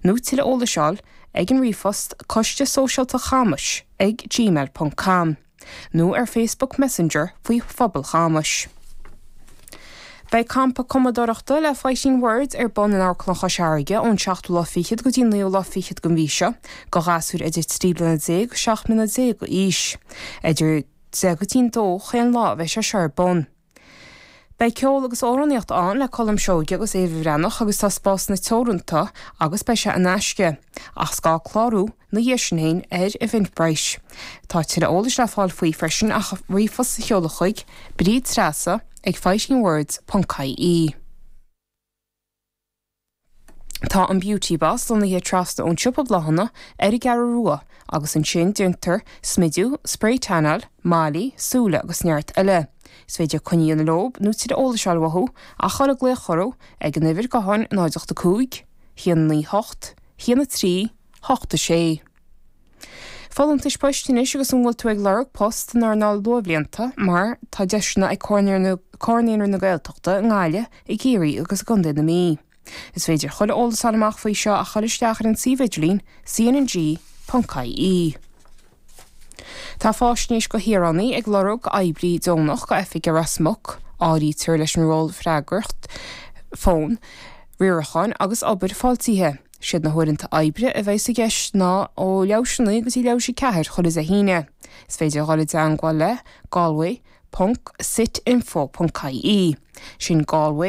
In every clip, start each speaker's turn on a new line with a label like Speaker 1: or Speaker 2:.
Speaker 1: nó tíle óla seáil ag an rifost coiste sóisialta chamas ag gmail.com nó ar Facebook Messenger faoi phobal chamas. Bei campa commodorachta le Fighting Words bon an áclacha seaige ón 7 láfichiad go dtí 9 láfichiad go bhíse go gasúr idir tríblana 10 7 mina 10 go ís. Idir 10 dó chéan lá bheith se seir bon. Bei ceol agus óraníocht an le colm seoige agus éhrenach agus tá spás na teoranta agus bei se an eisce ach sá chlárú na dhéisinain ar a bhaint breis. Tá tíre ólas le fáil faoi freisin ach riomfos sa cheolachuig bríd trasa ag fightingwords.ie. Tá an beauty bas don hé trasta ón siúpa blahanna ar I gar rua agus an sin dúntar smidiú, spray tanal, málaí, súla agus neart eile. Is féidir chuní an lob nó tíre óla sealwathú a chur a glé choró ag an nifir gohain 9 hían ní 8, hían 3, 8 sé. Fálantais poistínis agus an bhfuil tú ag lerug post nar ná dóibblianta mar tá deisna ag córnéar na gailteachta an gáile I géirí agus gundé na mí. Is féidir chuile ólas amach faoi seo a chuiristeachar an CVidelín cnng.ie. Tá fáisníos go hirannaí ag lerug aibrí dónach go efig Erasmuc áí tuair leis an ról freagurt fón rioracháin agus obair fáiltíthe. Siad na thuirnta aibre a bheith sa gceist ná ó leabsanna agus I leabhsí ceathir chud is a híine. Is féidir gáil deangáil le galway.sitinfo.ie sin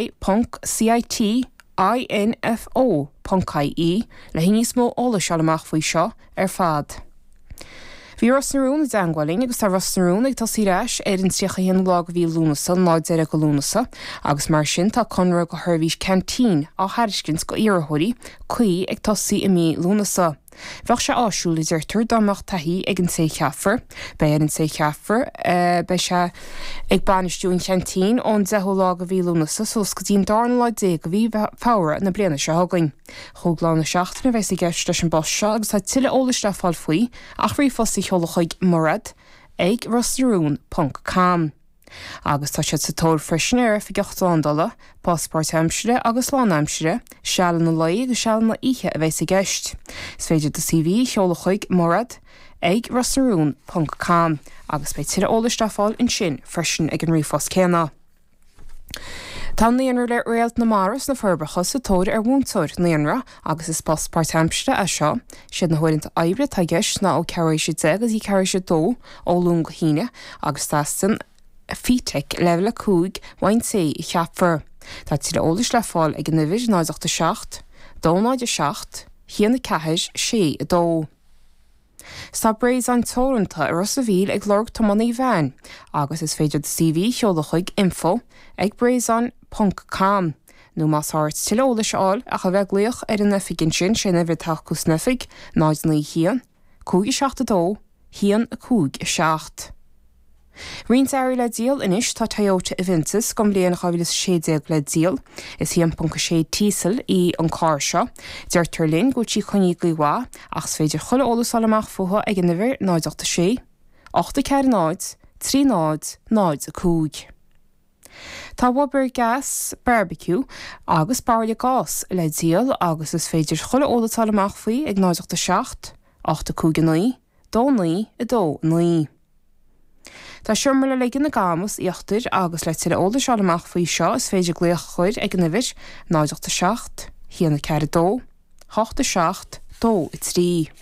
Speaker 1: galway.sitinfo.ie le híní smó óla sealamach faoi seo ar fad. Bhí Rosnarún a deangáling agus tá Rosnarún ag tasí reis ar an tríocha híon lá go bhí lúnasa náid ar go lúnasa agus mar sin tá conra go thuirbhís cantín á Harriscins go iarthirí chuí ag tasí I mí lúnasa. Bheadh se áisiúla deirtar dámach taí ag an sé cheafar, bei ar an sé cheafar, bei se ag banistúin cantín ón 10 lá go bhí lúnasa sos go dtíon dána lá 10 go bhí fára na bliana se hagain. Thóglána seachtainna bheith sa gceist leis an bos seo agus tá tuile ólas le fáil faoi ach riomfosaí cheolachuig murad ag rosnarún.com. Agus tá siad sa tóir freisin ar fi $8 pasport Hampshire agus lán Hampshire, sealan na laí agus sealan na ihe a bheith sa gceist. Is féidir do CV cheolachuig murad ag rosnarún.com agus bei tíre ólas le fáil in sin freisin ag an riomfos céanna. Tá naonar le réalt na maras na forbacha sa tóir ar bhúntóir naonra agus is pasport Hampshire a seo, siad na thuirnta aibre tá gceist ná ó ceiréis 10 agus I ceiréis 2 ó lún go híine agus tastan Fitech level 5 wain sé I cheapfar. Tá tíre ólas le fáil ag an nifir 9 dónáid 7, hían na 4 sé 2. Tá bréis an tóranta ar os a bhíl ag lorg tomaní bhein, agus is féidir CV cheolachuig info ag bréisan.com. nó más háirt tíle óla seáil a cha bheith gluoch ar an nefigin sin a bheith tachcús nefig náid na hían, 5 2, hían 5 7. Rins airí le díal inis tá Toyota Aventus gom bliana chavilas 60 le díal, is hían punca sé tísal I an cáir seo, deirtar linn go tí chuní glíhá ach féidir chuile ólas amach fuha ag an nifir 9 sé, 8 ceir náid, 3 náid, 9 5. Tá Wobber Gas Barbecue agus barla gás le díal agus is féidir chuile ólas amach faoi ag 9 7, 8 5 9, 2 9 2 9. Tá siomra le gin na gamas íochtar agus le tíre óla sealamach faoi seo is féidir gléoch chuir ag an nifir 9 7, hían na ceir 2, 8 7, 2 3.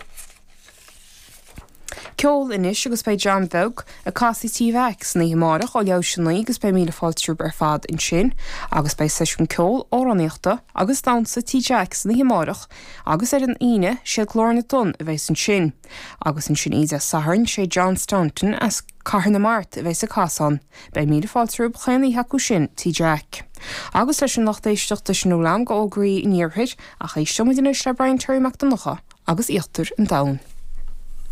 Speaker 1: Ceol inis agus bei John Vogue a casí TVX na himarach ó leabsannaí agus bei míle fáiltrúb ar fad in sin agus bei seisiún ceol óraníochta agus dansa TJX na himarach agus ar an ine sé glór na tun a bheits an sin. Agus in sin iad a saharn sé John Staunton as Carhan na Mart a bheits a casan bei míle fáiltrúb chéanaí hacu sin TJX. Agus leis an nachtéisteachta sin ólam go ógraí in níorthid a cha isteamid inis le Brian Terry McDonagha agus íochttar an dain.